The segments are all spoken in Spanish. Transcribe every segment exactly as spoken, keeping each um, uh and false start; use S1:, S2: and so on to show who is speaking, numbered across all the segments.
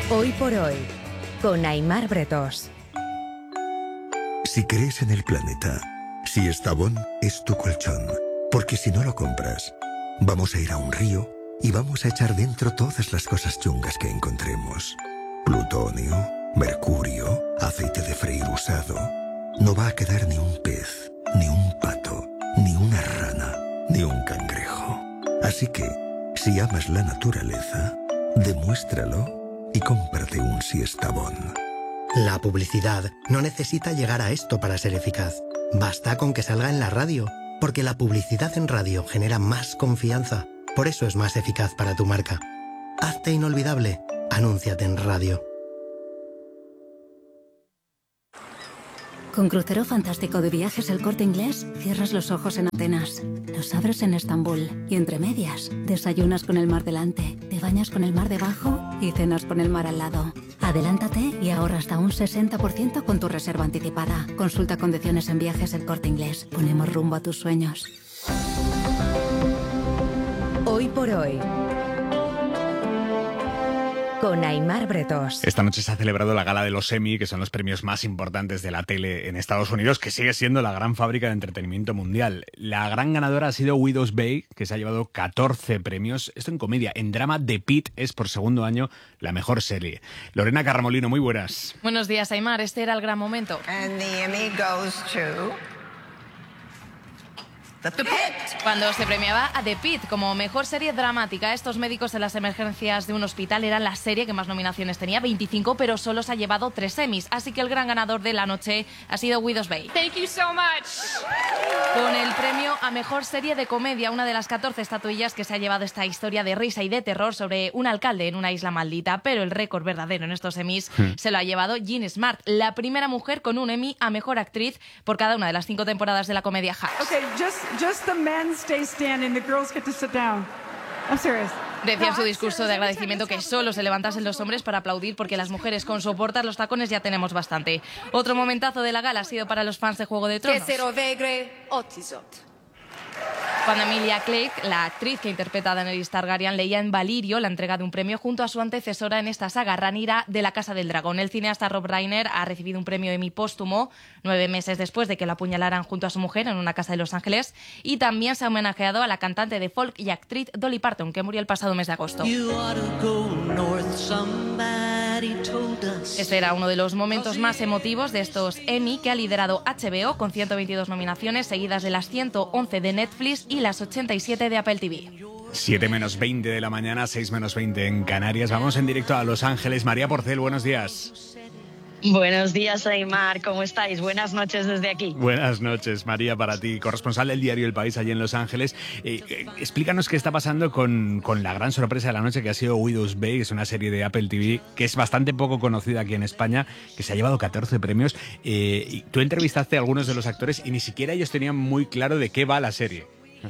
S1: Hoy por hoy, con Aimar Bretós.
S2: Si crees en el planeta, si Estavón es tu colchón, porque si no lo compras, vamos a ir a un río y vamos a echar dentro todas las cosas chungas que encontremos. Plutonio, mercurio, aceite de freír usado. No va a quedar ni un pez, ni un pato, ni una rana, ni un cangrejo. Así que, si amas la naturaleza, demuéstralo y cómprate un Siestabón.
S3: La publicidad no necesita llegar a esto para ser eficaz. Basta con que salga en la radio, porque la publicidad en radio genera más confianza. Por eso es más eficaz para tu marca. Hazte inolvidable. Anúnciate en radio.
S4: Con crucero fantástico de Viajes El Corte Inglés, cierras los ojos en Atenas, los abres en Estambul y entre medias, desayunas con el mar delante, te bañas con el mar debajo y cenas con el mar al lado. Adelántate y ahorra hasta un sesenta por ciento con tu reserva anticipada. Consulta condiciones en Viajes El Corte Inglés. Ponemos rumbo a tus sueños.
S1: Hoy por hoy, con Aimar Bretós.
S5: Esta noche se ha celebrado la gala de los Emmy, que son los premios más importantes de la tele en Estados Unidos, que sigue siendo la gran fábrica de entretenimiento mundial. La gran ganadora ha sido Widow's Bay, que se ha llevado catorce premios. Esto en comedia. En drama, The Pitt es por segundo año la mejor serie. Lorena Carramolino, muy buenas.
S6: Buenos días, Aimar. Este era el gran momento.
S7: And the Emmy goes to... The Pitt.
S6: Cuando se premiaba a The Pitt como mejor serie dramática, estos médicos en las emergencias de un hospital eran la serie que más nominaciones tenía, veinticinco, pero solo se ha llevado tres Emmys. Así que el gran ganador de la noche ha sido Widow's Bay.
S8: Thank you so much.
S6: Con el premio a mejor serie de comedia, una de las catorce estatuillas que se ha llevado esta historia de risa y de terror sobre un alcalde en una isla maldita, pero el récord verdadero en estos Emmys hmm. se lo ha llevado Jean Smart, la primera mujer con un Emmy a mejor actriz por cada una de las cinco temporadas de la comedia Hacks.
S9: Okay, just, just the men stay standing, the girls get to sit down. I'm serious.
S6: Decía en su discurso de agradecimiento que solo se levantasen los hombres para aplaudir porque las mujeres con soportar los tacones ya tenemos bastante. Otro momentazo de la gala ha sido para los fans de Juego de Tronos. Cuando Emilia Clarke, la actriz que interpreta a Daenerys Targaryen, leía en Valirio la entrega de un premio junto a su antecesora en esta saga, Rhaenyra de la Casa del Dragón. El cineasta Rob Reiner ha recibido un premio Emmy póstumo nueve meses después de que la apuñalaran junto a su mujer en una casa de Los Ángeles, y también se ha homenajeado a la cantante de folk y actriz Dolly Parton, que murió el pasado mes de agosto. Este era uno de los momentos más emotivos de estos Emmy que ha liderado H B O con ciento veintidós nominaciones, seguidas de las ciento once de Netflix y las ochenta y siete de Apple T V.
S5: siete menos veinte de la mañana, seis menos veinte en Canarias. Vamos en directo a Los Ángeles. María Porcel, buenos días.
S10: Buenos días, Aimar. ¿Cómo estáis? Buenas noches desde aquí.
S5: Buenas noches, María, para ti, corresponsal del diario El País allí en Los Ángeles. Eh, eh, explícanos qué está pasando con, con la gran sorpresa de la noche que ha sido Widow's Bay, que es una serie de Apple T V que es bastante poco conocida aquí en España, que se ha llevado catorce premios. Eh, y tú entrevistaste a algunos de los actores y ni siquiera ellos tenían muy claro de qué va la serie.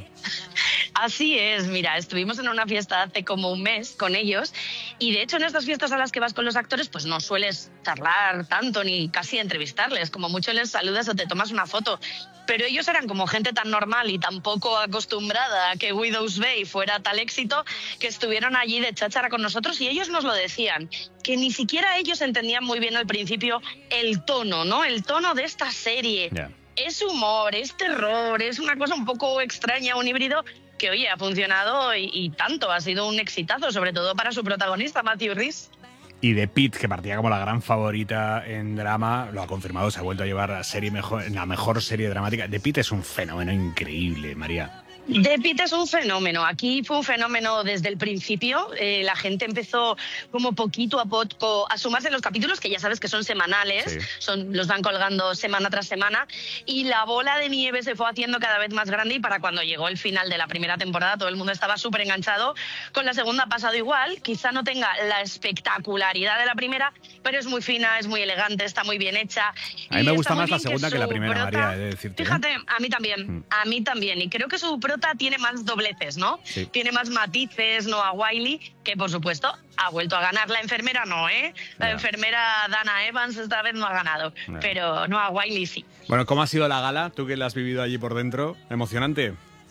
S10: Así es, mira, estuvimos en una fiesta hace como un mes con ellos y de hecho en estas fiestas a las que vas con los actores pues no sueles charlar tanto ni casi entrevistarles, como mucho les saludas o te tomas una foto, pero ellos eran como gente tan normal y tan poco acostumbrada a que Widow's Bay fuera tal éxito que estuvieron allí de cháchara con nosotros y ellos nos lo decían, que ni siquiera ellos entendían muy bien al principio el tono, ¿no? El tono de esta serie. Yeah. Es humor, es terror, es una cosa un poco extraña, un híbrido que, oye, ha funcionado y, y tanto, ha sido un exitazo, sobre todo para su protagonista, Matthew Rhys.
S5: Y The Pitt, que partía como la gran favorita en drama, lo ha confirmado, se ha vuelto a llevar a serie mejor, la mejor serie dramática. The Pitt es un fenómeno increíble, María.
S10: The Pitt es un fenómeno. Aquí fue un fenómeno desde el principio. Eh, la gente empezó como poquito a poco a sumarse en los capítulos, que ya sabes que son semanales, sí. son, los van colgando semana tras semana, y la bola de nieve se fue haciendo cada vez más grande y para cuando llegó el final de la primera temporada todo el mundo estaba súper enganchado. Con la segunda ha pasado igual. Quizá no tenga la espectacularidad de la primera, pero es muy fina, es muy elegante, está muy bien hecha.
S5: A mí me gusta más la segunda que, que la primera, prota, María, he de decirte.
S10: Fíjate, ¿eh? a mí también, mm. a mí también. Y creo que su prota tiene más dobleces, ¿no? Sí. Tiene más matices, Noah Wyle, que por supuesto ha vuelto a ganar. La enfermera no, ¿eh? La yeah. enfermera Dana Evans esta vez no ha ganado, yeah. pero Noah Wyle sí.
S5: Bueno, ¿cómo ha sido la gala? Tú que la has vivido allí por dentro, ¿emocionante?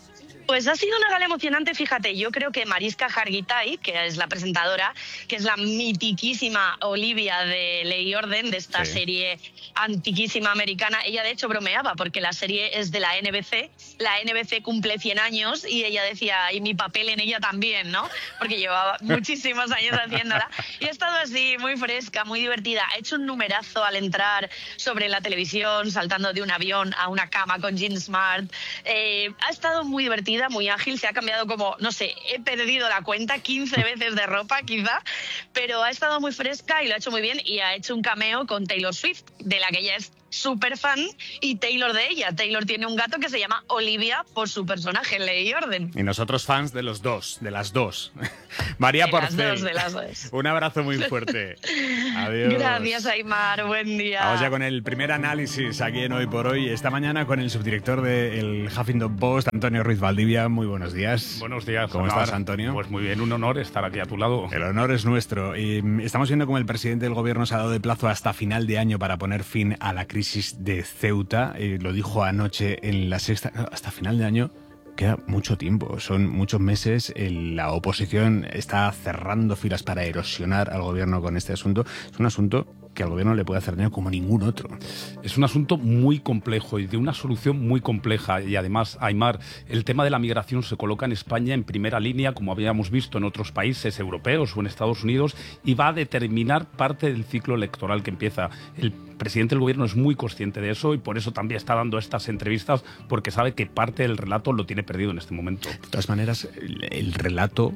S10: Pues ha sido una gala emocionante, fíjate, yo creo que Mariska Hargitay, que es la presentadora, que es la mitiquísima Olivia de Ley y Orden, de esta sí. serie antiquísima americana, ella de hecho bromeaba porque la serie es de la N B C, la N B C cumple cien años y ella decía, y mi papel en ella también, ¿no? Porque llevaba muchísimos años haciéndola. Y ha estado así, muy fresca, muy divertida, ha hecho un numerazo al entrar sobre la televisión, saltando de un avión a una cama con Jean Smart, eh, ha estado muy divertida, muy ágil, se ha cambiado como, no sé, he perdido la cuenta, quince veces de ropa quizá, pero ha estado muy fresca y lo ha hecho muy bien y ha hecho un cameo con Taylor Swift, de la que ella es súper fan, y Taylor de ella. Taylor tiene un gato que se llama Olivia por su personaje en Ley y Orden.
S5: Y nosotros fans de los dos, de las dos. María
S10: de
S5: Porcel,
S10: las dos, de las dos.
S5: Un abrazo muy fuerte. Adiós.
S10: Gracias, Aimar, buen día.
S5: Vamos ya con el primer análisis aquí en Hoy por Hoy. Esta mañana con el subdirector del Huffington Post, Antonio Ruiz Valdivia. Muy buenos días.
S8: Buenos días.
S5: ¿Cómo
S8: Aimar.
S5: estás, Antonio?
S8: Pues muy bien, un honor estar aquí a tu lado.
S5: El honor es nuestro. Y estamos viendo cómo el presidente del gobierno se ha dado de plazo hasta final de año para poner fin a la crisis de Ceuta. Eh, lo dijo anoche en La Sexta. Hasta final de año queda mucho tiempo, son muchos meses. El, la oposición está cerrando filas para erosionar al gobierno con este asunto. Es un asunto que al gobierno le puede hacer daño como ningún otro.
S8: Es un asunto muy complejo y de una solución muy compleja. Y además, Aimar, el tema de la migración se coloca en España en primera línea, como habíamos visto en otros países europeos o en Estados Unidos, y va a determinar parte del ciclo electoral que empieza. El presidente del gobierno es muy consciente de eso y por eso también está dando estas entrevistas, porque sabe que parte del relato lo tiene perdido en este momento.
S5: De todas maneras, el, el relato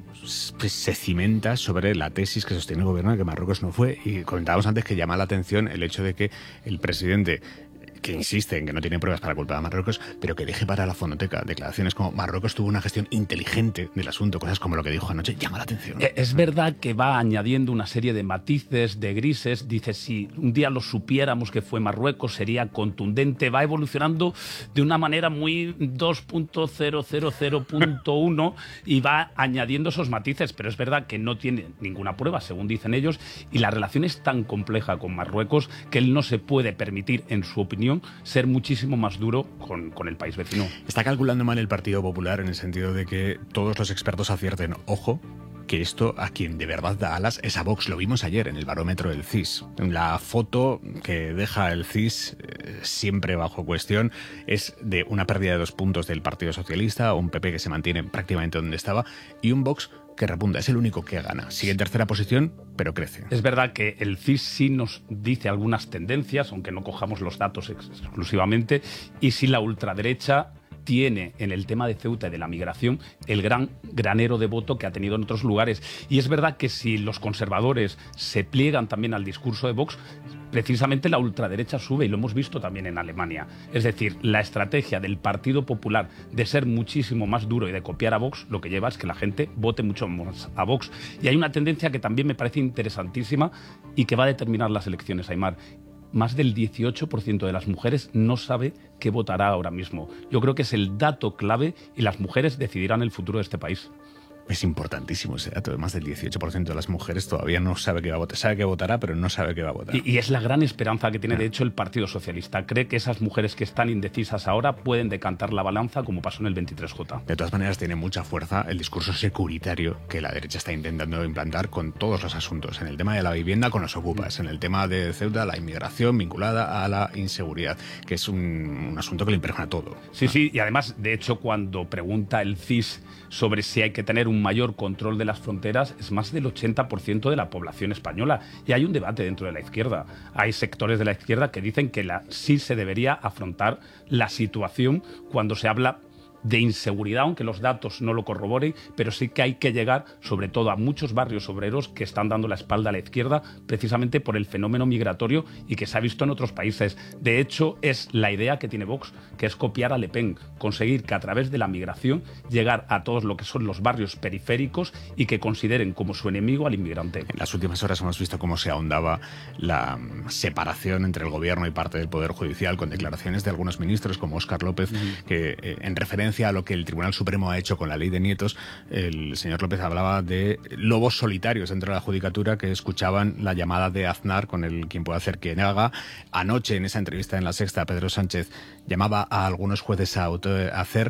S5: se cimenta sobre la tesis que sostiene el gobierno de que Marruecos no fue. Y comentábamos antes que llama la atención el hecho de que el presidente, que insiste en que no tiene pruebas para culpar a Marruecos, pero que deje para la fonoteca declaraciones como Marruecos tuvo una gestión inteligente del asunto, cosas como lo que dijo anoche, llama la atención.
S8: Es verdad que va añadiendo una serie de matices, de grises, dice, si un día lo supiéramos que fue Marruecos sería contundente, va evolucionando de una manera muy dos punto cero cero cero punto uno y va añadiendo esos matices, pero es verdad que no tiene ninguna prueba, según dicen ellos, y la relación es tan compleja con Marruecos que él no se puede permitir, en su opinión, ser muchísimo más duro con, con el país vecino.
S5: Está calculando mal el Partido Popular en el sentido de que todos los expertos advierten, ojo, que esto a quien de verdad da alas es a Vox. Lo vimos ayer en el barómetro del C I S. La foto que deja el C I S eh, siempre bajo cuestión es de una pérdida de dos puntos del Partido Socialista, un P P que se mantiene prácticamente donde estaba y un Vox que repunta, es el único que gana. Sigue en tercera posición, pero crece.
S8: Es verdad que el C I S sí nos dice algunas tendencias, aunque no cojamos los datos ex- exclusivamente, y si la ultraderecha tiene en el tema de Ceuta y de la migración el gran granero de voto que ha tenido en otros lugares. Y es verdad que si los conservadores se pliegan también al discurso de Vox, precisamente la ultraderecha sube, y lo hemos visto también en Alemania. Es decir, la estrategia del Partido Popular de ser muchísimo más duro y de copiar a Vox, lo que lleva es que la gente vote mucho más a Vox. Y hay una tendencia que también me parece interesantísima y que va a determinar las elecciones, Aimar. Más del dieciocho por ciento de las mujeres no sabe qué votará ahora mismo. Yo creo que es el dato clave y las mujeres decidirán el futuro de este país.
S5: Es importantísimo ese dato. Más del dieciocho por ciento de las mujeres todavía no sabe qué va a votar. Sabe que votará, pero no sabe qué va a votar.
S8: Y, y es la gran esperanza que tiene, de hecho, el Partido Socialista. Cree que esas mujeres que están indecisas ahora pueden decantar la balanza, como pasó en el veintitrés J.
S5: De todas maneras, tiene mucha fuerza el discurso securitario que la derecha está intentando implantar con todos los asuntos. En el tema de la vivienda, con los ocupas. En el tema de Ceuta, la inmigración vinculada a la inseguridad, que es un, un asunto que le impregna todo.
S8: Sí, sí. Y además, de hecho, cuando pregunta el C I S sobre si hay que tener un mayor control de las fronteras, es más del ochenta por ciento de la población española. Y hay un debate dentro de la izquierda. Hay sectores de la izquierda que dicen que la, sí se debería afrontar la situación cuando se habla de inseguridad, aunque los datos no lo corroboren, pero sí que hay que llegar sobre todo a muchos barrios obreros que están dando la espalda a la izquierda precisamente por el fenómeno migratorio y que se ha visto en otros países. De hecho, es la idea que tiene Vox, que es copiar a Le Pen, conseguir que a través de la migración llegar a todos lo que son los barrios periféricos y que consideren como su enemigo al inmigrante.
S5: En las últimas horas hemos visto cómo se ahondaba la separación entre el gobierno y parte del Poder Judicial, con declaraciones de algunos ministros como Óscar López, mm. que eh, en referencia a lo que el Tribunal Supremo ha hecho con la ley de nietos, el señor López hablaba de lobos solitarios dentro de la judicatura que escuchaban la llamada de Aznar con el quien puede hacer que haga. Anoche, en esa entrevista en La Sexta, Pedro Sánchez llamaba a algunos jueces a, auto, a hacer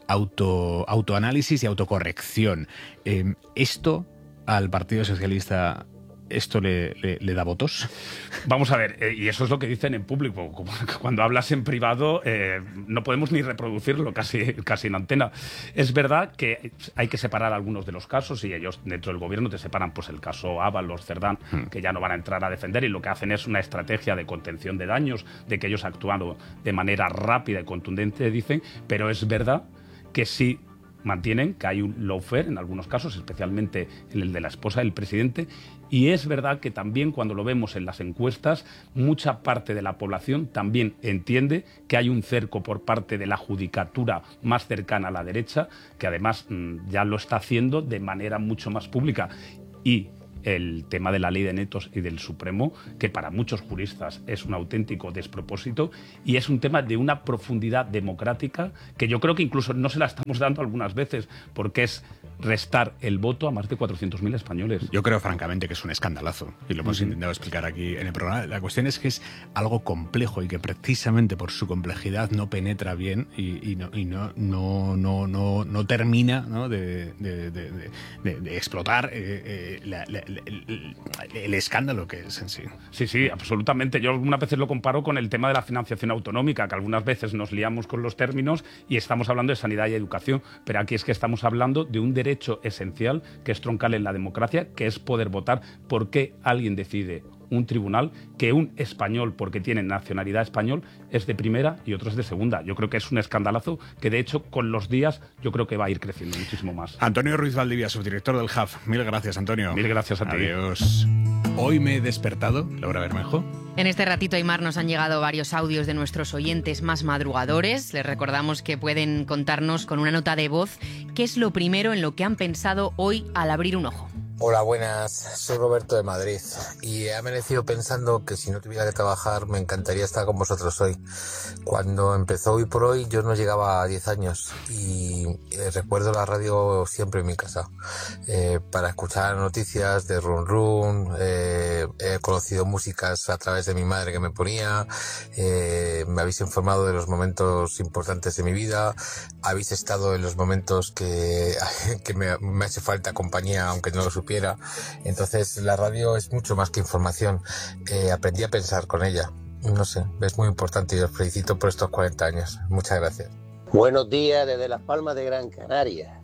S5: auto, autoanálisis y autocorrección. Eh, ¿Esto al Partido Socialista esto le, le, le da votos?
S8: Vamos a ver, eh, y eso es lo que dicen en público. Como cuando hablas en privado eh, no podemos ni reproducirlo casi, casi en antena. Es verdad que hay que separar algunos de los casos y ellos dentro del gobierno te separan pues el caso Ábalos, Cerdán, hmm. que ya no van a entrar a defender y lo que hacen es una estrategia de contención de daños, de que ellos actúan de manera rápida y contundente, dicen, pero es verdad que sí mantienen que hay un lawfare en algunos casos, especialmente en el de la esposa del presidente, y es verdad que también cuando lo vemos en las encuestas, mucha parte de la población también entiende que hay un cerco por parte de la judicatura más cercana a la derecha, que además mmm, ya lo está haciendo de manera mucho más pública. Y el tema de la ley de netos y del Supremo, que para muchos juristas es un auténtico despropósito y es un tema de una profundidad democrática que yo creo que incluso no se la estamos dando algunas veces, porque es restar el voto a más de cuatrocientos mil españoles.
S5: Yo creo francamente que es un escandalazo y lo hemos uh-huh. intentado explicar aquí en el programa. La cuestión es que es algo complejo y que precisamente por su complejidad no penetra bien y, y, no, y no, no, no, no, no termina, ¿no? de, de, de, de, de explotar eh, eh, la, la, El, el escándalo que es en sí.
S8: Sí, sí, absolutamente. Yo algunas veces lo comparo con el tema de la financiación autonómica, que algunas veces nos liamos con los términos y estamos hablando de sanidad y educación, pero aquí es que estamos hablando de un derecho esencial que es troncal en la democracia, que es poder votar. ¿Por qué alguien decide, un tribunal, que un español, porque tiene nacionalidad español, es de primera y otro es de segunda? Yo creo que es un escandalazo que, de hecho, con los días yo creo que va a ir creciendo muchísimo más.
S5: Antonio Ruiz Valdivia, subdirector del H A F. Mil gracias, Antonio.
S8: Mil gracias a ti.
S5: Adiós. Hoy me he despertado, Laura Bermejo.
S11: En este ratito, Aymar, nos han llegado varios audios de nuestros oyentes más madrugadores. Les recordamos que pueden contarnos con una nota de voz qué es lo primero en lo que han pensado hoy al abrir un ojo.
S12: Hola, buenas. Soy Roberto de Madrid y he amanecido pensando que si no tuviera que trabajar me encantaría estar con vosotros hoy. Cuando empezó Hoy por Hoy yo no llegaba a diez años y eh, recuerdo la radio siempre en mi casa eh, para escuchar noticias de Run Run. Eh, he conocido músicas a través de mi madre que me ponía. Eh, me habéis informado de los momentos importantes de mi vida. Habéis estado en los momentos que, que me, me hace falta compañía, aunque no lo supiera. Entonces la radio es mucho más que información. Eh, aprendí a pensar con ella. No sé, es muy importante y os felicito por estos cuarenta años. Muchas gracias.
S13: Buenos días desde Las Palmas de Gran Canaria.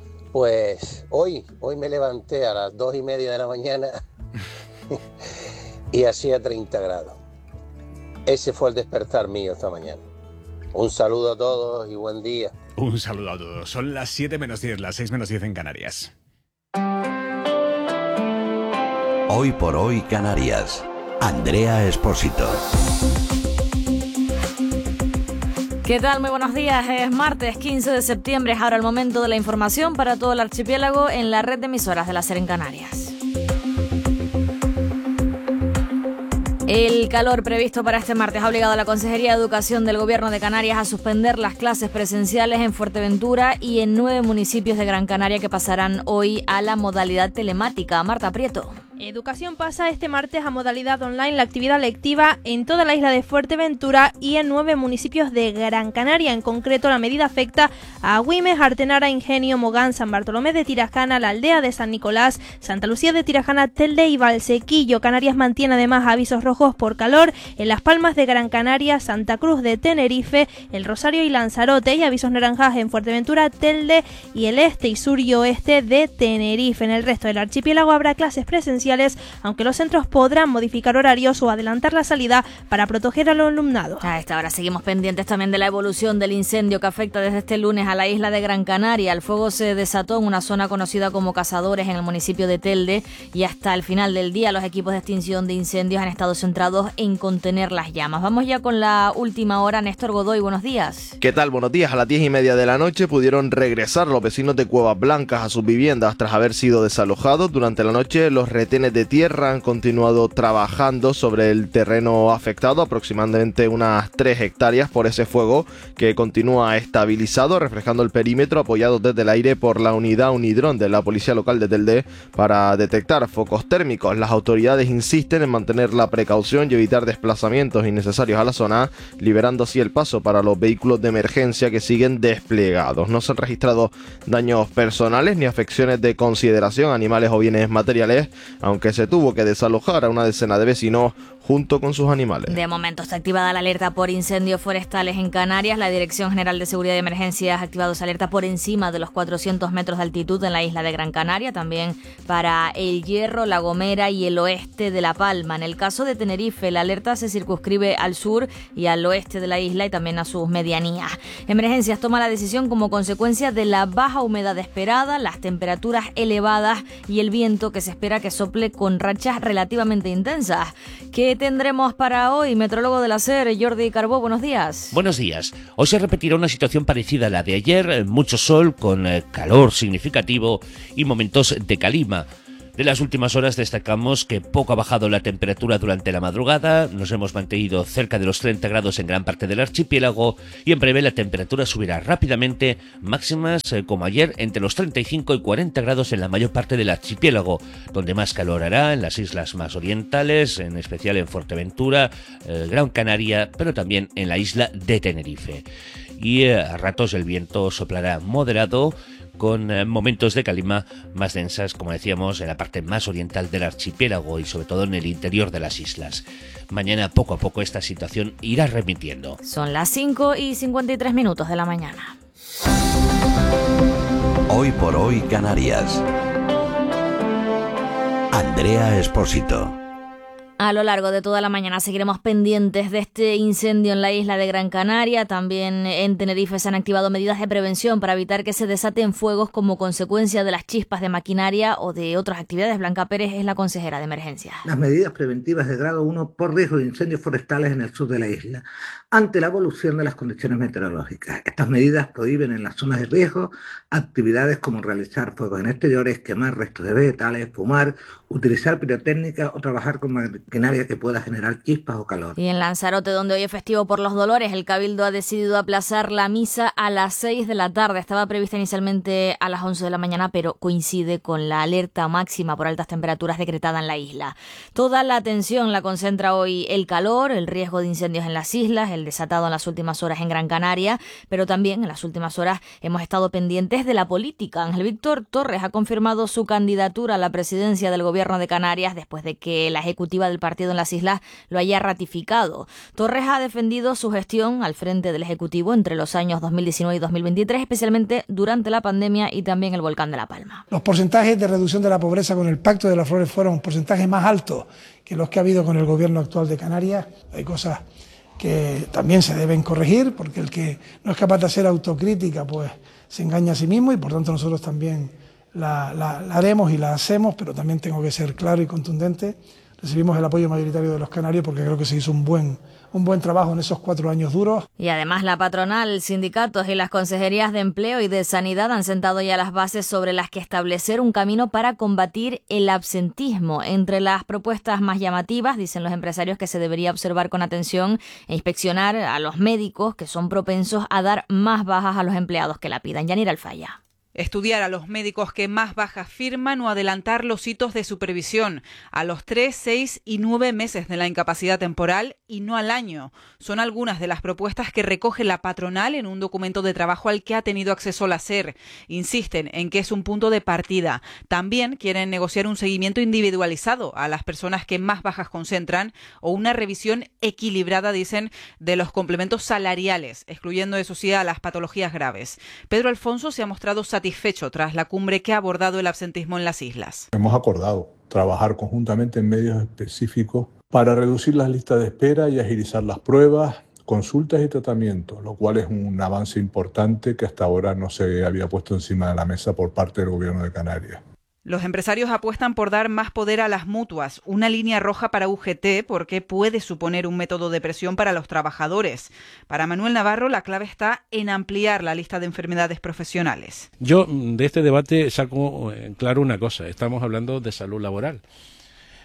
S13: Pues hoy, hoy me levanté a las dos y media de la mañana y hacía treinta grados. Ese fue el despertar mío esta mañana. Un saludo a todos y buen día.
S5: Un saludo a todos. Son las siete menos diez, las seis menos diez en Canarias.
S14: Hoy por Hoy Canarias. Andrea Espósito.
S15: ¿Qué tal? Muy buenos días. Es martes quince de septiembre. Es ahora el momento de la información para todo el archipiélago en la red de emisoras de la SER en Canarias. El calor previsto para este martes ha obligado a la Consejería de Educación del Gobierno de Canarias a suspender las clases presenciales en Fuerteventura y en nueve municipios de Gran Canaria que pasarán hoy a la modalidad telemática. Marta Prieto.
S16: Educación pasa este martes a modalidad online la actividad lectiva en toda la isla de Fuerteventura y en nueve municipios de Gran Canaria. En concreto, la medida afecta a Güimes, Artenara, Ingenio, Mogán, San Bartolomé de Tirajana, la aldea de San Nicolás, Santa Lucía de Tirajana, Telde y Valsequillo. Canarias mantiene además avisos rojos por calor en Las Palmas de Gran Canaria, Santa Cruz de Tenerife, El Rosario y Lanzarote, y avisos naranjas en Fuerteventura, Telde y el este y sur y oeste de Tenerife. En el resto del archipiélago habrá clases presenciales, aunque los centros podrán modificar horarios o adelantar la salida para proteger al alumnado.
S15: A esta hora seguimos pendientes también de la evolución del incendio que afecta desde este lunes a la isla de Gran Canaria. El fuego se desató en una zona conocida como Cazadores en el municipio de Telde y hasta el final del día los equipos de extinción de incendios han estado centrados en contener las llamas. Vamos ya con la última hora. Néstor Godoy, buenos días.
S17: ¿Qué tal? Buenos días. A las diez y media de la noche pudieron regresar los vecinos de Cuevas Blancas a sus viviendas tras haber sido desalojados. Durante la noche los retenes patines de tierra han continuado trabajando sobre el terreno afectado, aproximadamente unas tres hectáreas por ese fuego que continúa estabilizado, reflejando el perímetro, apoyado desde el aire por la unidad Unidrón de la Policía Local de Telde para detectar focos térmicos. Las autoridades insisten en mantener la precaución y evitar desplazamientos innecesarios a la zona, liberando así el paso para los vehículos de emergencia que siguen desplegados. No se han registrado daños personales ni afecciones de consideración, animales o bienes materiales, aunque se tuvo que desalojar a una decena de vecinos junto con sus animales.
S15: De momento está activada la alerta por incendios forestales en Canarias. La Dirección General de Seguridad y Emergencias ha activado esa alerta por encima de los cuatrocientos metros de altitud en la isla de Gran Canaria, también para El Hierro, La Gomera y el oeste de La Palma. En el caso de Tenerife, la alerta se circunscribe al sur y al oeste de la isla y también a sus medianías. Emergencias toma la decisión como consecuencia de la baja humedad esperada, las temperaturas elevadas y el viento que se espera que sople con rachas relativamente intensas. ¿Qué tendremos para hoy? Metrólogo de la SER, Jordi Carbó, buenos días.
S18: Buenos días. Hoy se repetirá una situación parecida a la de ayer, mucho sol con calor significativo y momentos de calima. De las últimas horas destacamos que poco ha bajado la temperatura durante la madrugada, nos hemos mantenido cerca de los treinta grados en gran parte del archipiélago y en breve la temperatura subirá rápidamente, máximas eh, como ayer entre los treinta y cinco y cuarenta grados en la mayor parte del archipiélago, donde más calor hará en las islas más orientales, en especial en Fuerteventura, eh, Gran Canaria, pero también en la isla de Tenerife. Y eh, a ratos el viento soplará moderado, con eh, momentos de calima más densas, como decíamos, en la parte más oriental del archipiélago y sobre todo en el interior de las islas. Mañana poco a poco esta situación irá remitiendo.
S15: Son las cinco y cincuenta y tres minutos de la mañana.
S14: Hoy por hoy Canarias. Andrea Espósito.
S15: A lo largo de toda la mañana seguiremos pendientes de este incendio en la isla de Gran Canaria. También en Tenerife se han activado medidas de prevención para evitar que se desaten fuegos como consecuencia de las chispas de maquinaria o de otras actividades. Blanca Pérez es la consejera de emergencia.
S19: Las medidas preventivas de grado uno por riesgo de incendios forestales en el sur de la isla, ante la evolución de las condiciones meteorológicas. Estas medidas prohíben en las zonas de riesgo actividades como realizar fuegos en exteriores, quemar restos de vegetales, fumar, utilizar pirotécnica o trabajar con maquinaria que pueda generar chispas o calor.
S15: Y en Lanzarote, donde hoy es festivo por los Dolores, el Cabildo ha decidido aplazar la misa a las seis de la tarde. Estaba prevista inicialmente a las once de la mañana, pero coincide con la alerta máxima por altas temperaturas decretada en la isla. Toda la atención la concentra hoy el calor, el riesgo de incendios en las islas, el desatado en las últimas horas en Gran Canaria, pero también en las últimas horas hemos estado pendientes de la política. Ángel Víctor Torres ha confirmado su candidatura a la presidencia del Gobierno de Canarias después de que la ejecutiva del partido en las islas lo haya ratificado. Torres ha defendido su gestión al frente del Ejecutivo entre los años dos mil diecinueve y dos mil veintitrés, especialmente durante la pandemia y también el volcán de La Palma.
S20: Los porcentajes de reducción de la pobreza con el Pacto de las Flores fueron porcentajes más altos que los que ha habido con el Gobierno actual de Canarias. Hay cosas que también se deben corregir, porque el que no es capaz de hacer autocrítica pues se engaña a sí mismo, y por tanto nosotros también la, la, la haremos y la hacemos, pero también tengo que ser claro y contundente. Recibimos el apoyo mayoritario de los canarios porque creo que se hizo un buen, un buen trabajo en esos cuatro años duros.
S15: Y además la patronal, sindicatos y las consejerías de empleo y de sanidad han sentado ya las bases sobre las que establecer un camino para combatir el absentismo. Entre las propuestas más llamativas, dicen los empresarios que se debería observar con atención e inspeccionar a los médicos que son propensos a dar más bajas a los empleados que la pidan. Yanira Alfaya.
S21: Estudiar a los médicos que más bajas firman o adelantar los hitos de supervisión a los tres, seis y nueve meses de la incapacidad temporal y no al año. Son algunas de las propuestas que recoge la patronal en un documento de trabajo al que ha tenido acceso la SER. Insisten en que es un punto de partida. También quieren negociar un seguimiento individualizado a las personas que más bajas concentran o una revisión equilibrada, dicen, de los complementos salariales, excluyendo eso sí a las patologías graves. Pedro Alfonso se ha mostrado satisfecho satisfecho tras la cumbre que ha abordado el absentismo en las islas.
S22: Hemos acordado trabajar conjuntamente en medios específicos para reducir las listas de espera y agilizar las pruebas, consultas y tratamientos, lo cual es un avance importante que hasta ahora no se había puesto encima de la mesa por parte del Gobierno de Canarias.
S21: Los empresarios apuestan por dar más poder a las mutuas, una línea roja para U G T porque puede suponer un método de presión para los trabajadores. Para Manuel Navarro, la clave está en ampliar la lista de enfermedades profesionales.
S23: Yo de este debate saco en claro una cosa, estamos hablando de salud laboral.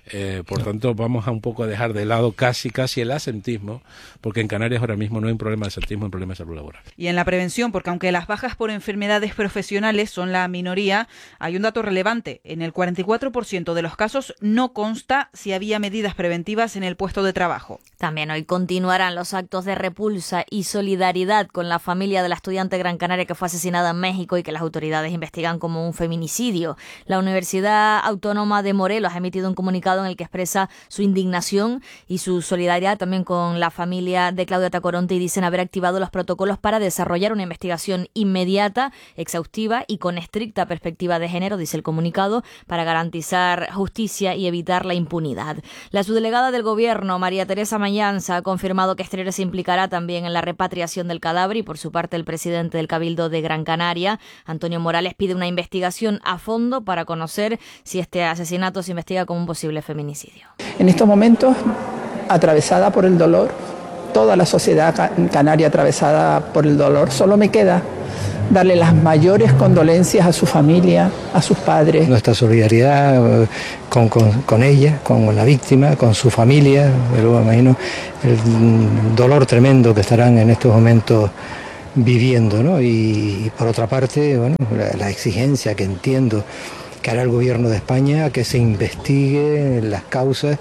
S2: Eh, por tanto, vamos a un poco a dejar de lado casi casi el asentismo, porque en Canarias ahora mismo no hay un problema de asentismo, hay un problema de salud laboral.
S21: Y en la prevención, porque aunque las bajas por enfermedades profesionales son la minoría, hay un dato relevante. En el cuarenta y cuatro por ciento de los casos no consta si había medidas preventivas en el puesto de trabajo.
S15: También hoy continuarán los actos de repulsa y solidaridad con la familia de la estudiante gran canaria que fue asesinada en México y que las autoridades investigan como un feminicidio. La Universidad Autónoma de Morelos ha emitido un comunicado en el que expresa su indignación y su solidaridad también con la familia de Claudia Tacoronte y dicen haber activado los protocolos para desarrollar una investigación inmediata, exhaustiva y con estricta perspectiva de género, dice el comunicado, para garantizar justicia y evitar la impunidad. La subdelegada del Gobierno, María Teresa Mayanza, ha confirmado que Exteriores se implicará también en la repatriación del cadáver y por su parte el presidente del Cabildo de Gran Canaria, Antonio Morales, pide una investigación a fondo para conocer si este asesinato se investiga como un posible feminicidio.
S3: En estos momentos, atravesada por el dolor, toda la sociedad canaria atravesada por el dolor, solo me queda darle las mayores condolencias a su familia, a sus padres.
S23: Nuestra solidaridad con, con, con ella, con la víctima, con su familia, luego me imagino el dolor tremendo que estarán en estos momentos viviendo, ¿no? Y, y por otra parte, bueno, la, la exigencia que entiendo que hará el Gobierno de España, que se investigue las causas.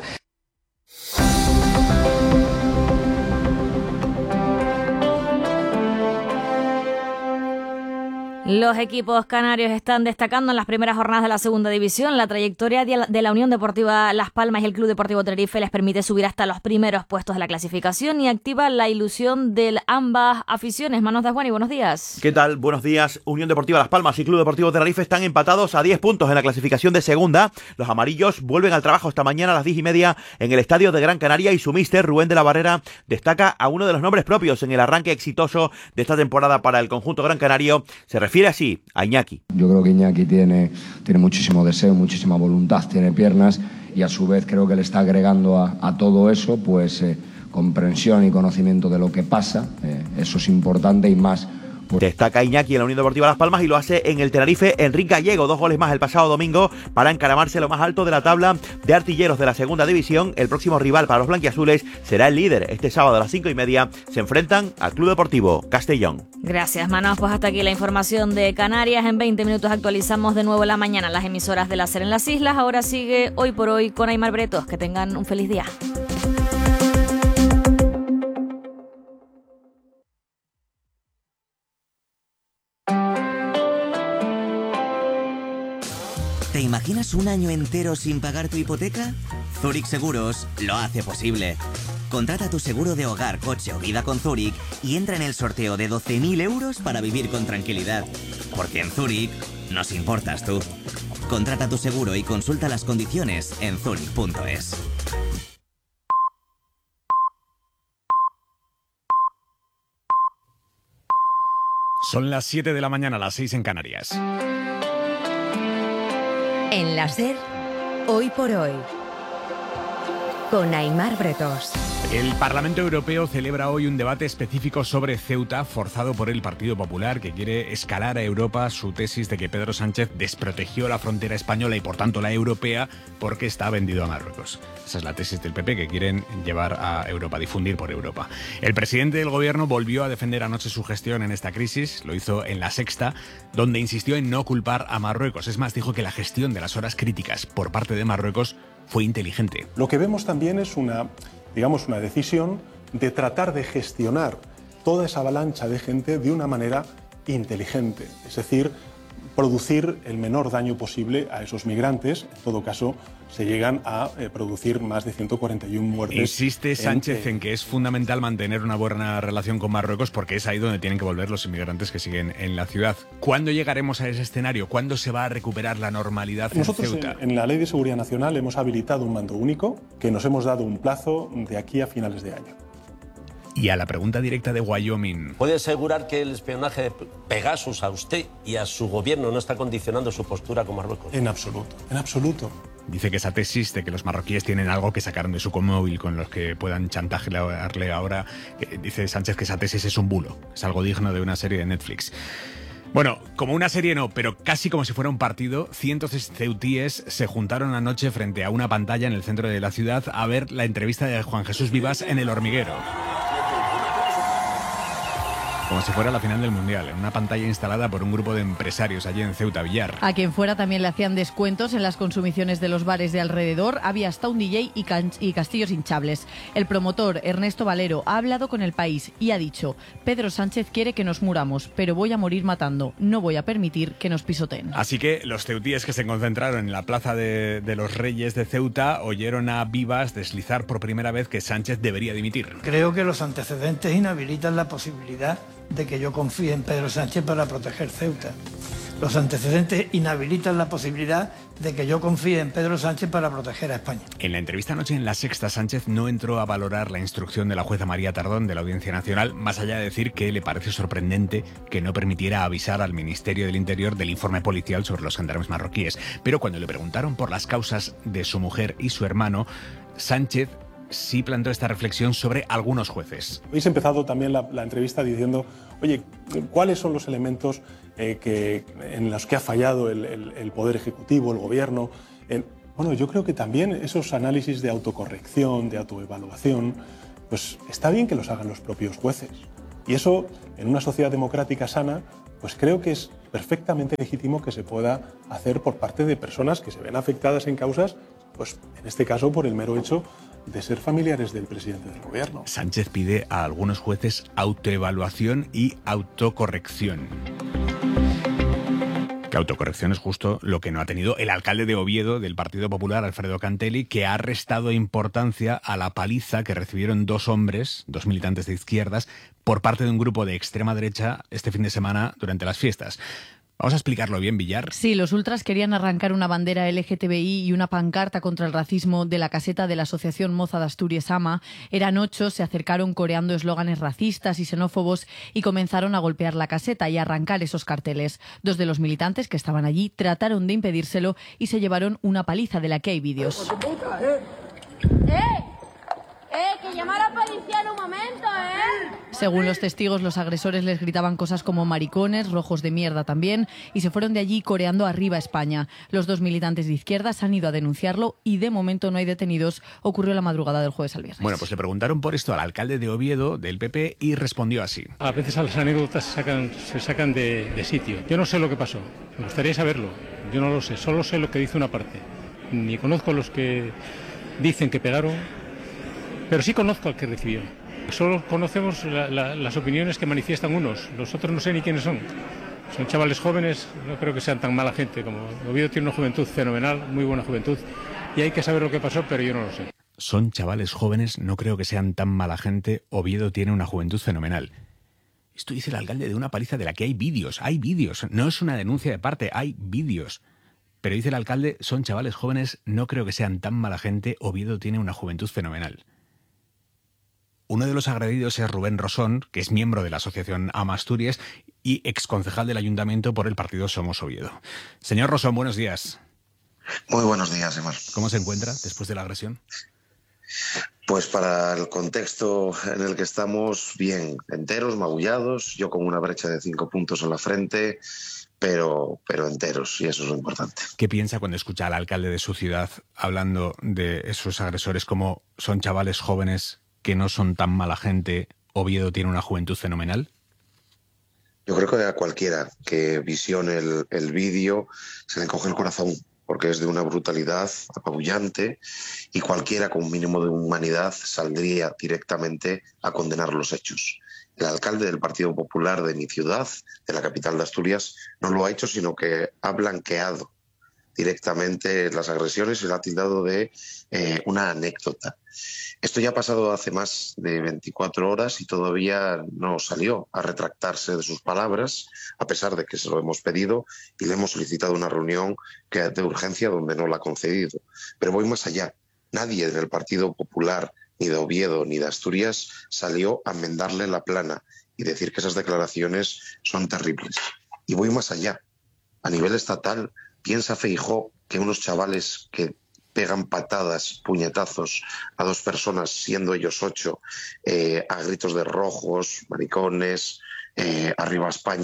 S15: Los equipos canarios están destacando en las primeras jornadas de la segunda división. La trayectoria de la Unión Deportiva Las Palmas y el Club Deportivo Tenerife les permite subir hasta los primeros puestos de la clasificación y activa la ilusión de ambas aficiones. Manos de Juan y buenos días.
S24: ¿Qué tal? Buenos días. Unión Deportiva Las Palmas y Club Deportivo Tenerife están empatados a diez puntos en la clasificación de segunda. Los amarillos vuelven al trabajo esta mañana a las diez y media en el estadio de Gran Canaria y su míster, Rubén de la Barrera, destaca a uno de los nombres propios en el arranque exitoso de esta temporada para el conjunto gran canario. Se refiere así a Iñaki.
S25: Yo creo que Iñaki tiene, tiene muchísimo deseo, muchísima voluntad, tiene piernas y a su vez creo que le está agregando a, a todo eso pues eh, comprensión y conocimiento de lo que pasa. Eh, eso es importante y más.
S24: Destaca Iñaki en la Unión Deportiva Las Palmas y lo hace en el Tenerife Enrique Gallego, dos goles más el pasado domingo para encaramarse lo más alto de la tabla de artilleros de la segunda división. El próximo rival para los blanquiazules será el líder. Este sábado a las cinco y media se enfrentan al Club Deportivo Castellón.
S15: Gracias, Manos. Pues hasta aquí la información de Canarias. En veinte minutos actualizamos de nuevo la mañana las emisoras de la SER en las islas. Ahora sigue Hoy por Hoy con Aimar Bretos. Que tengan un feliz día.
S26: ¿Te imaginas un año entero sin pagar tu hipoteca? Zurich Seguros lo hace posible. Contrata tu seguro de hogar, coche o vida con Zurich y entra en el sorteo de doce mil euros para vivir con tranquilidad. Porque en Zurich nos importas tú. Contrata tu seguro y consulta las condiciones en zurich punto es.
S5: Son las siete de la mañana, las seis en Canarias.
S1: En la SER, Hoy por Hoy, con Aimar Bretos.
S5: El Parlamento Europeo celebra hoy un debate específico sobre Ceuta, forzado por el Partido Popular, que quiere escalar a Europa su tesis de que Pedro Sánchez desprotegió la frontera española y por tanto la europea porque está vendido a Marruecos. Esa es la tesis del P P que quieren llevar a Europa, difundir por Europa. El presidente del gobierno volvió a defender anoche su gestión en esta crisis, lo hizo en La Sexta, donde insistió en no culpar a Marruecos. Es más, dijo que la gestión de las horas críticas por parte de Marruecos fue inteligente.
S27: Lo que vemos también es una, digamos, una decisión de tratar de gestionar toda esa avalancha de gente de una manera inteligente, es decir, producir el menor daño posible a esos migrantes. En todo caso, se llegan a eh, producir más de ciento cuarenta y una muertes.
S5: Insiste Sánchez
S27: en,
S5: en que es fundamental mantener una buena relación con Marruecos porque es ahí donde tienen que volver los inmigrantes que siguen en la ciudad. ¿Cuándo llegaremos a ese escenario? ¿Cuándo se va a recuperar la normalidad en Ceuta?
S27: Nosotros en, en la Ley de Seguridad Nacional hemos habilitado un mando único que nos hemos dado un plazo de aquí a finales de año.
S5: Y a la pregunta directa de Wyoming.
S28: ¿Puede asegurar que el espionaje de Pegasus a usted y a su gobierno no está condicionando su postura con Marruecos?
S27: En absoluto, en absoluto.
S5: Dice que esa tesis de que los marroquíes tienen algo que sacaron de su móvil con los que puedan chantajearle ahora, dice Sánchez que esa tesis es un bulo, es algo digno de una serie de Netflix. Bueno, como una serie no, pero casi como si fuera un partido, cientos de ceutíes se juntaron anoche frente a una pantalla en el centro de la ciudad a ver la entrevista de Juan Jesús Vivas en El Hormiguero. Como si fuera la final del Mundial, en una pantalla instalada por un grupo de empresarios allí en Ceuta, Villar.
S4: A quien fuera también le hacían descuentos en las consumiciones de los bares de alrededor. Había hasta un D J y, can- y castillos hinchables. El promotor, Ernesto Valero, ha hablado con El País y ha dicho: Pedro Sánchez quiere que nos muramos, pero voy a morir matando. No voy a permitir que nos pisoteen.
S5: Así que los ceutíes que se concentraron en la Plaza de, de los Reyes de Ceuta oyeron a Vivas deslizar por primera vez que Sánchez debería dimitir.
S6: Creo que los antecedentes inhabilitan la posibilidad de que yo confíe en Pedro Sánchez para proteger Ceuta. Los antecedentes inhabilitan la posibilidad de que yo confíe en Pedro Sánchez para proteger a España.
S5: En la entrevista anoche en La Sexta, Sánchez no entró a valorar la instrucción de la jueza María Tardón de la Audiencia Nacional, más allá de decir que le parece sorprendente que no permitiera avisar al Ministerio del Interior del informe policial sobre los gendarmes marroquíes. Pero cuando le preguntaron por las causas de su mujer y su hermano, Sánchez sí planteó esta reflexión sobre algunos jueces.
S27: Habéis empezado también la, la entrevista diciendo, oye, ¿cuáles son los elementos eh, que, en los que ha fallado el, el, el Poder Ejecutivo, el Gobierno? Eh, bueno, yo creo que también esos análisis de autocorrección, de autoevaluación, pues está bien que los hagan los propios jueces. Y eso, en una sociedad democrática sana, pues creo que es perfectamente legítimo que se pueda hacer por parte de personas que se ven afectadas en causas, pues en este caso por el mero hecho de ser familiares del presidente del gobierno.
S5: Sánchez pide a algunos jueces autoevaluación y autocorrección. Que autocorrección es justo lo que no ha tenido el alcalde de Oviedo del Partido Popular, Alfredo Cantelli, que ha restado importancia a la paliza que recibieron dos hombres, dos militantes de izquierdas, por parte de un grupo de extrema derecha este fin de semana durante las fiestas. Vamos a explicarlo bien, Villar.
S4: Sí, los ultras querían arrancar una bandera L G T B I y una pancarta contra el racismo de la caseta de la Asociación Moza de Asturias Ama. Eran ocho, se acercaron coreando eslóganes racistas y xenófobos y comenzaron a golpear la caseta y a arrancar esos carteles. Dos de los militantes que estaban allí trataron de impedírselo y se llevaron una paliza de la que hay vídeos.
S7: ¡Eh! ¡Eh! ¡Que llama a la policía en un momento, eh!
S4: Según los testigos, los agresores les gritaban cosas como maricones, rojos de mierda también, y se fueron de allí coreando arriba España. Los dos militantes de izquierdas han ido a denunciarlo y de momento no hay detenidos. Ocurrió la madrugada del jueves al viernes.
S5: Bueno, pues le preguntaron por esto al alcalde de Oviedo, del P P, y respondió así.
S8: A veces las anécdotas se sacan, se sacan de, de sitio. Yo no sé lo que pasó, me gustaría saberlo. Yo no lo sé, solo sé lo que dice una parte. Ni conozco a los que dicen que pegaron, pero sí conozco al que recibió. Solo conocemos la, la, las opiniones que manifiestan unos, los otros no sé ni quiénes son. Son chavales jóvenes, no creo que sean tan mala gente como... Oviedo tiene una juventud fenomenal, muy buena juventud, y hay que saber lo que pasó, pero yo no lo sé.
S5: Son chavales jóvenes, no creo que sean tan mala gente, Oviedo tiene una juventud fenomenal. Esto dice el alcalde de una paliza de la que hay vídeos, hay vídeos, no es una denuncia de parte, hay vídeos. Pero dice el alcalde, son chavales jóvenes, no creo que sean tan mala gente, Oviedo tiene una juventud fenomenal. Uno de los agredidos es Rubén Rosón, que es miembro de la Asociación Ama Asturias y exconcejal del Ayuntamiento por el partido Somos Oviedo. Señor Rosón, buenos días.
S9: Muy buenos días, Emar.
S5: ¿Cómo se encuentra después de la agresión?
S9: Pues para el contexto en el que estamos, bien, enteros, magullados, yo con una brecha de cinco puntos en la frente, pero, pero enteros, y eso es lo importante.
S5: ¿Qué piensa cuando escucha al alcalde de su ciudad hablando de esos agresores como son chavales jóvenes que no son tan mala gente, Oviedo tiene una juventud fenomenal?
S9: Yo creo que a cualquiera que visione el, el vídeo se le coge el corazón, porque es de una brutalidad apabullante y cualquiera con un mínimo de humanidad saldría directamente a condenar los hechos. El alcalde del Partido Popular de mi ciudad, de la capital de Asturias, no lo ha hecho, sino que ha blanqueado directamente las agresiones y lo ha tildado de eh, una anécdota. Esto ya ha pasado hace más de veinticuatro horas y todavía no salió a retractarse de sus palabras, a pesar de que se lo hemos pedido y le hemos solicitado una reunión que de urgencia donde no la ha concedido. Pero voy más allá. Nadie del Partido Popular, ni de Oviedo, ni de Asturias, salió a enmendarle la plana y decir que esas declaraciones son terribles. Y voy más allá. A nivel estatal, piensa Feijóo que unos chavales que pegan patadas, puñetazos a dos personas, siendo ellos ocho, eh, a gritos de rojos, maricones, eh, arriba España,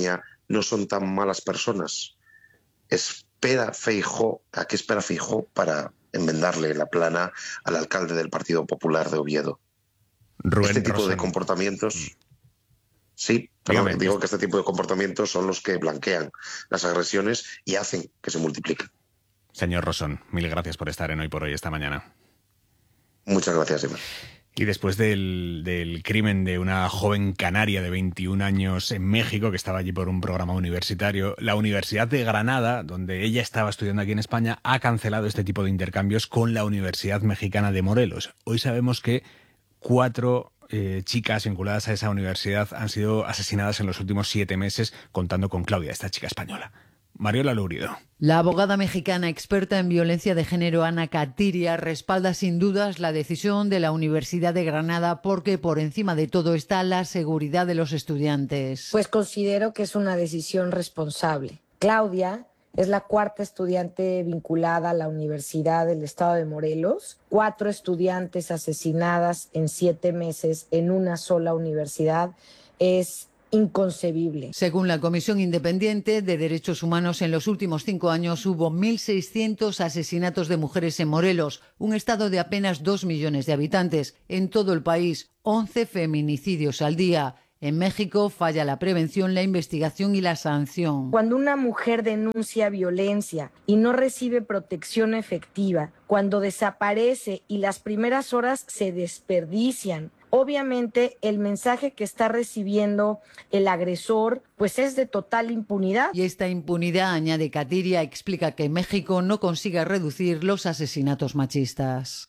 S9: no son tan malas personas. Espera Feijóo, ¿a qué espera Feijóo para enmendarle la plana al alcalde del Partido Popular de Oviedo?
S5: Rubén
S9: este tipo
S5: Rosén.
S9: de comportamientos, sí, pero
S5: Dígame.
S9: digo que este tipo de comportamientos son los que blanquean las agresiones y hacen que se multipliquen.
S5: Señor Rosón, mil gracias por estar en Hoy por Hoy esta mañana.
S9: Muchas gracias, Iván.
S5: Y después del, del crimen de una joven canaria de veintiún años en México, que estaba allí por un programa universitario, la Universidad de Granada, donde ella estaba estudiando aquí en España, ha cancelado este tipo de intercambios con la Universidad Mexicana de Morelos. Hoy sabemos que cuatro eh, chicas vinculadas a esa universidad han sido asesinadas en los últimos siete meses, contando con Claudia, esta chica española. Mariola Lourido.
S10: La abogada mexicana experta en violencia de género, Ana Catiria, respalda sin dudas la decisión de la Universidad de Granada porque por encima de todo está la seguridad de los estudiantes.
S11: Pues considero que es una decisión responsable. Claudia es la cuarta estudiante vinculada a la Universidad del Estado de Morelos, cuatro estudiantes asesinadas en siete meses en una sola universidad. Es inconcebible.
S10: Según la Comisión Independiente de Derechos Humanos, en los últimos cinco años hubo mil seiscientos asesinatos de mujeres en Morelos, un estado de apenas dos millones de habitantes. En todo el país, once feminicidios al día. En México falla la prevención, la investigación y la sanción.
S11: Cuando una mujer denuncia violencia y no recibe protección efectiva, cuando desaparece y las primeras horas se desperdician, obviamente el mensaje que está recibiendo el agresor pues es de total impunidad.
S10: Y esta impunidad, añade Catiria, explica que México no consiga reducir los asesinatos machistas.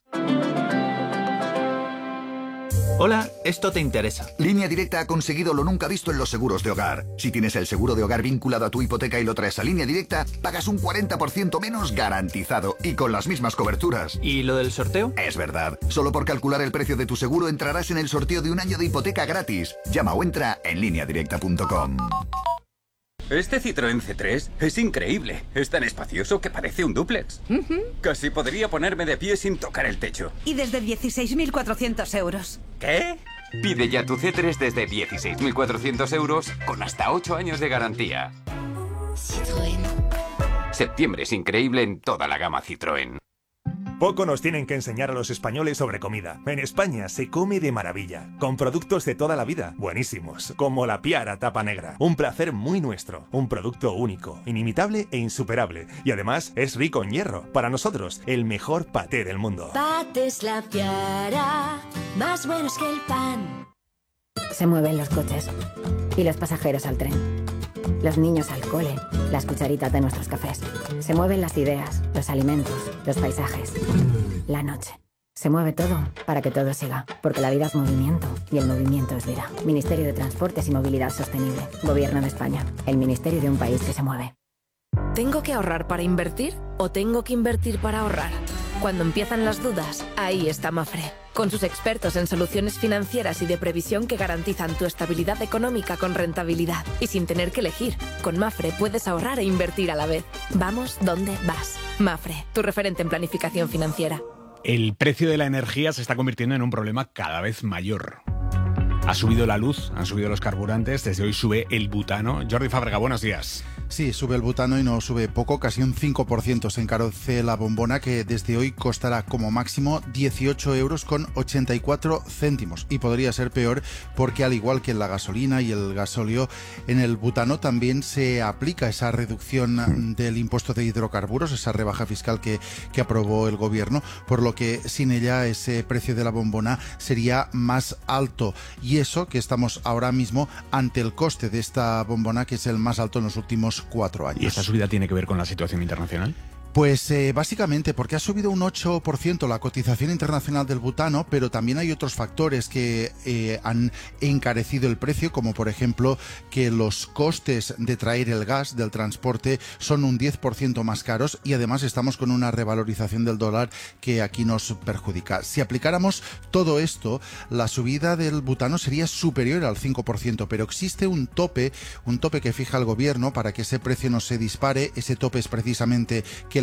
S12: Hola, esto te interesa.
S13: Línea Directa ha conseguido lo nunca visto en los seguros de hogar. Si tienes el seguro de hogar vinculado a tu hipoteca y lo traes a Línea Directa, pagas un cuarenta por ciento menos garantizado y con las mismas coberturas.
S12: ¿Y lo del sorteo?
S13: Es verdad. Solo por calcular el precio de tu seguro entrarás en el sorteo de un año de hipoteca gratis. Llama o entra en línea directa punto com.
S14: Este Citroën C tres es increíble. Es tan espacioso que parece un dúplex.
S16: Uh-huh.
S14: Casi podría ponerme de pie sin tocar el techo.
S16: Y desde dieciséis mil cuatrocientos euros.
S14: ¿Qué? Pide ya tu C tres desde dieciséis mil cuatrocientos euros con hasta ocho años de garantía.
S16: Citroën.
S14: Septiembre es increíble en toda la gama Citroën.
S17: Poco nos tienen que enseñar a los españoles sobre comida. En España se come de maravilla, con productos de toda la vida, buenísimos, como la Piara Tapa Negra. Un placer muy nuestro, un producto único, inimitable e insuperable. Y además es rico en hierro. Para nosotros, el mejor paté del mundo.
S18: Patés La Piara, más buenos que el pan.
S29: Se mueven los coches y los pasajeros al tren. Los niños al cole, las cucharitas de nuestros cafés. Se mueven las ideas, los alimentos, los paisajes, la noche. Se mueve todo para que todo siga, porque la vida es movimiento y el movimiento es vida. Ministerio de Transportes y Movilidad Sostenible. Gobierno de España. El ministerio de un país que se mueve.
S30: ¿Tengo que ahorrar para invertir o tengo que invertir para ahorrar? Cuando empiezan las dudas, ahí está Mafre. Con sus expertos en soluciones financieras y de previsión que garantizan tu estabilidad económica con rentabilidad. Y sin tener que elegir, con Mafre puedes ahorrar e invertir a la vez. Vamos donde vas. Mafre, tu referente en planificación financiera.
S5: El precio de la energía se está convirtiendo en un problema cada vez mayor. Ha subido la luz, han subido los carburantes, desde hoy sube el butano. Jordi Fábrega, buenos días.
S31: Sí, sube el butano y no sube poco, casi un cinco por ciento se encarece la bombona, que desde hoy costará como máximo dieciocho euros con ochenta y cuatro céntimos. Y podría ser peor porque, al igual que en la gasolina y el gasóleo, en el butano también se aplica esa reducción del impuesto de hidrocarburos, esa rebaja fiscal que, que aprobó el gobierno, por lo que sin ella ese precio de la bombona sería más alto. Y eso que estamos ahora mismo ante el coste de esta bombona, que es el más alto en los últimos cuatro años.
S5: ¿Y esta subida tiene que ver con la situación internacional?
S31: Pues eh, básicamente porque ha subido un ocho por ciento la cotización internacional del butano, pero también hay otros factores que eh, han encarecido el precio, como por ejemplo que los costes de traer el gas del transporte son un diez por ciento más caros, y además estamos con una revalorización del dólar que aquí nos perjudica. Si aplicáramos todo esto, la subida del butano sería superior al cinco por ciento, pero existe un tope, un tope que fija el gobierno para que ese precio no se dispare. Ese tope es precisamente que el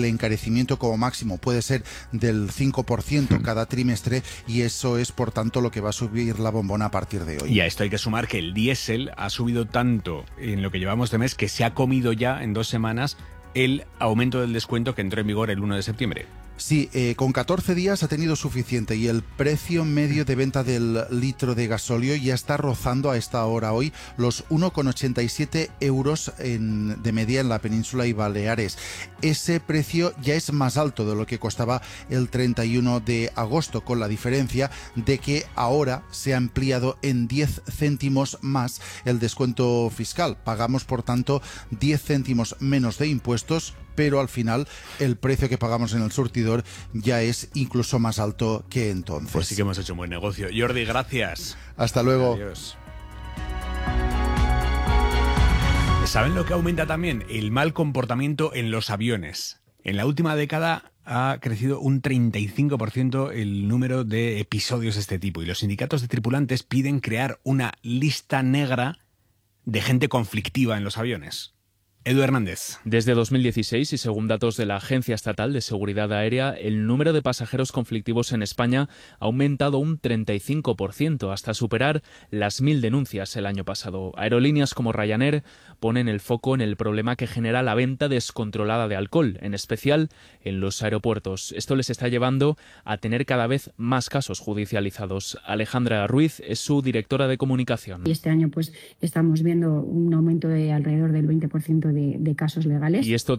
S31: el encarecimiento como máximo puede ser del cinco por ciento cada trimestre y eso es por tanto lo que va a subir la bombona a partir de hoy.
S5: Y a esto hay que sumar que el diésel ha subido tanto en lo que llevamos de mes que se ha comido ya en dos semanas el aumento del descuento que entró en vigor el uno de septiembre.
S31: Sí, eh, con catorce días ha tenido suficiente y el precio medio de venta del litro de gasóleo ya está rozando a esta hora hoy los uno coma ochenta y siete euros en, de media en la península y Baleares. Ese precio ya es más alto de lo que costaba el treinta y uno de agosto, con la diferencia de que ahora se ha ampliado en diez céntimos más el descuento fiscal. Pagamos, por tanto, diez céntimos menos de impuestos, pero al final el precio que pagamos en el surtidor ya es incluso más alto que entonces.
S5: Pues sí que hemos hecho un buen negocio. Jordi, gracias.
S31: Hasta luego.
S5: Adiós. ¿Saben lo que aumenta también? El mal comportamiento en los aviones. En la última década ha crecido un treinta y cinco por ciento el número de episodios de este tipo y los sindicatos de tripulantes piden crear una lista negra de gente conflictiva en los aviones. Edu Hernández.
S2: Desde dos mil dieciséis y según datos de la Agencia Estatal de Seguridad Aérea, el número de pasajeros conflictivos en España ha aumentado un treinta y cinco por ciento hasta superar las mil denuncias el año pasado. Aerolíneas como Ryanair ponen el foco en el problema que genera la venta descontrolada de alcohol, en especial en los aeropuertos. Esto les está llevando a tener cada vez más casos judicializados. Alejandra Ruiz es su directora de comunicación.
S3: Y este año pues estamos viendo un aumento de alrededor del veinte por ciento de, de casos legales.
S2: Y esto